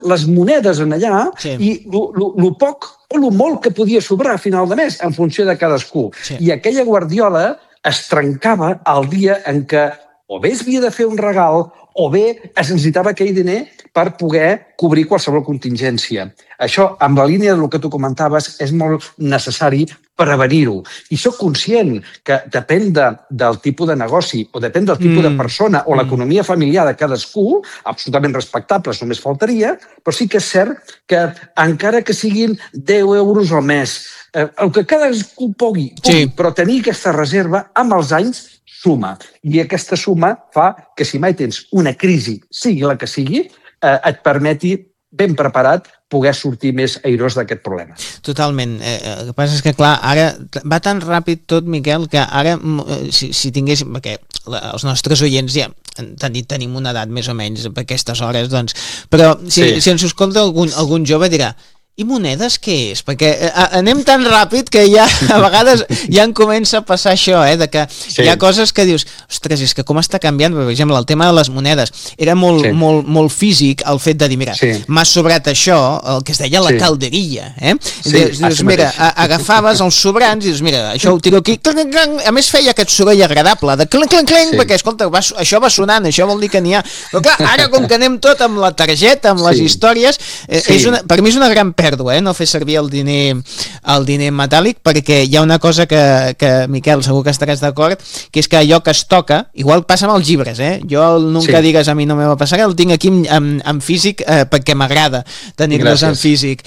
les monedes en allà i el poc o el molt que podia sobrar a final de mes en funció de cadascú. I aquella guardiola es trencava el dia en què o bé es havia de fer un regal o bé es necessitava aquell diner per poder cobrir qualsevol contingència. Això, amb la línia del que tu comentaves, és molt necessari prevenir-ho. I soc conscient que depèn del tipus de negoci o depèn del tipus de persona o l'economia familiar de cadascú, absolutament respectables, només faltaria, però sí que és cert que encara que siguin 10 euros al mes, el que cadascú pugui, però tenir aquesta reserva amb els anys suma. I aquesta suma fa que si mai tens una crisi, sigui la que sigui, et permeti ben preparat poder sortir més airós d'aquest problema. Totalment. El que passa és que, clar, ara va tan ràpid tot, Miquel, que ara, si tinguéssim... Perquè els nostres oients ja tenim una edat més o menys per aquestes hores, doncs... Però si ens escolta algun jove dirà i monedes què és? Perquè anem tan ràpid que ja a vegades ja en comença a passar això, de que hi ha coses que dius, ostres, és que com està canviant? Per exemple, el tema de les monedes era molt físic el fet de dir, mira, m'ha sobrat això, el que es deia la calderilla, dius, mira, agafaves els sobrants i dius, mira, això ho tiro aquí, a més feia aquest soroll agradable de clenc, clenc, clenc, perquè, escolta, això va sonant, això vol dir que n'hi ha, però clar, ara com que anem tot amb la targeta, amb les històries, per mi és una gran pèrdua, no fer servir el diner metàl·lic, perquè hi ha una cosa que Miquel, segur que estaràs d'acord, que és que allò que es toca, igual passa amb els llibres, jo nunca digues a mi no me va passar, el tinc aquí en físic perquè m'agrada tenir-los en físic,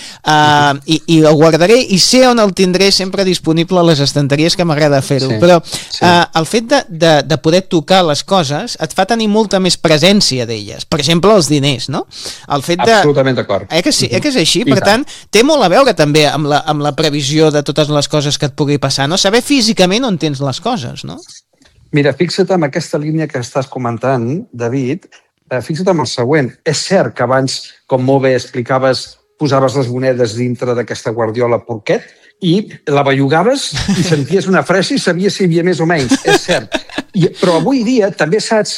i el guardaré i sé on el tindré sempre disponible a les estanteries, que m'agrada fer-ho, però el fet de poder tocar les coses et fa tenir molta més presència d'elles, per exemple els diners, no? Absolutament d'acord. Que és així, per tant té molt a veure també amb la previsió de totes les coses que et pugui passar, no? Saber físicament on tens les coses, no? Mira, fixa't en aquesta línia que estàs comentant, David, fixa't en el següent. És cert que abans, com molt bé explicaves, posaves les monedes dintre d'aquesta guardiola porquet i la bellugaves i senties una fressa i sabies si hi havia més o menys, és cert. Però avui dia també saps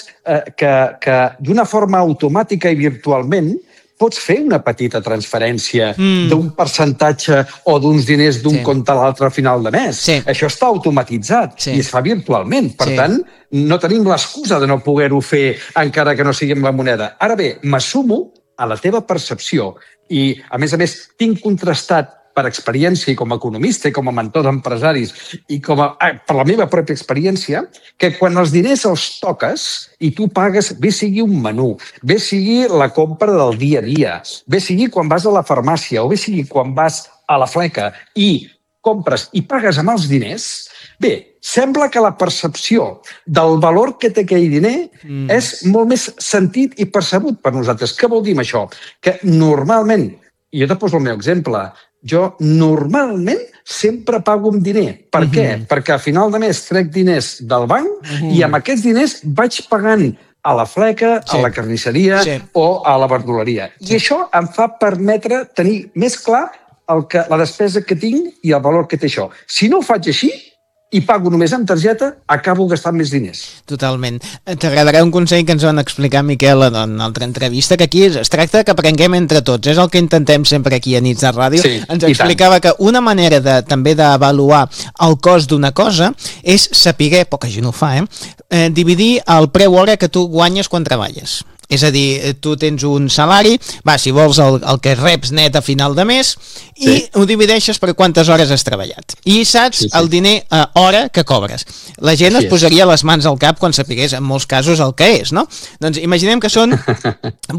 que d'una forma automàtica i virtualment pots fer una petita transferència d'un percentatge o d'uns diners d'un compte a l'altre al final de mes. Això està automatitzat i es fa virtualment. Per tant, no tenim l'excusa de no poder-ho fer encara que no sigui amb la moneda. Ara bé, m'assumo a la teva percepció i, a més, tinc contrastat per experiència i com a economista i com a mentor d'empresaris i per la meva pròpia experiència, que quan els diners els toques i tu pagues, bé sigui un menú, bé sigui la compra del dia a dia, bé sigui quan vas a la farmàcia o bé sigui quan vas a la fleca i compres i pagues amb els diners, bé, sembla que la percepció del valor que té aquell diner és molt més sentit i percebut per nosaltres. Què vol dir això? Que normalment, i jo te poso el meu exemple, jo normalment sempre pago amb diner. Per què? Perquè a final de mes trec diners del banc i amb aquests diners vaig pagant a la fleca, a la carnisseria o a la verduleria. I això em fa permetre tenir més clar la despesa que tinc i el valor que té això. Si no ho faig així, i pago només amb targeta, acabo gastant més diners. Totalment. T'agradarà un consell que ens van explicar, Miquel, en una altra entrevista, que aquí es tracta que aprenguem entre tots. És el que intentem sempre aquí a Nits de Ràdio. Ens explicava que una manera també d'avaluar el cost d'una cosa és saber, poca gent ho fa, dividir el preu hora que tu guanyes quan treballes. És a dir, tu tens un salari, si vols el que reps net a final de mes, i ho divideixes per quantes hores has treballat. I saps el diner a hora que cobres. La gent es posaria les mans al cap quan sapigués, en molts casos, el que és, no? Doncs imaginem que són 8,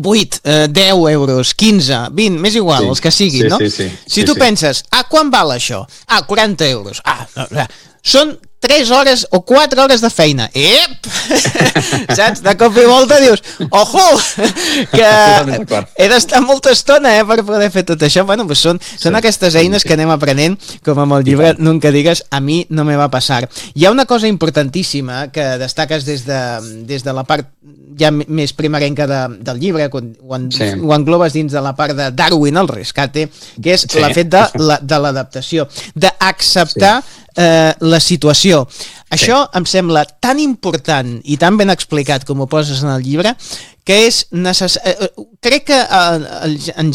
10 euros, 15, 20, més igual, els que siguin, no? Si tu penses, quan val això? 40 euros. Són 3 hores o 4 hores de feina. Saps? De cop i volta dius, ojo, que he d'estar molta estona per poder fer tot això. Bueno, doncs són aquestes eines que anem aprenent, com amb el llibre Nunca digues a mi no me va passar. Hi ha una cosa importantíssima que destaques des de la part ja més primerenca del llibre, quan ho englobes dins de la part de Darwin, el rescate, que és el fet de l'adaptació, d'acceptar la situació. Això em sembla tan important i tan ben explicat com ho poses en el llibre, que és necessari. Crec que en